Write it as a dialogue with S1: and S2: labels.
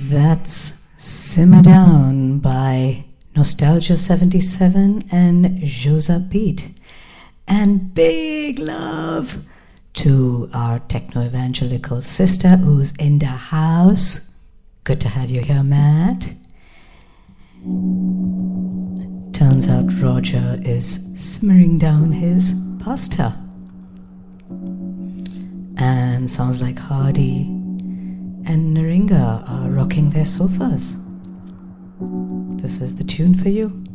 S1: That's Simmer Down by Nostalgia 77 and Josa Pete. And big love to our techno-evangelical sister who's in the house. Good to have you here, Matt. Turns out Roger is simmering down his pasta. And sounds like Hardy and Naringa are rocking their sofas. This is the tune for you.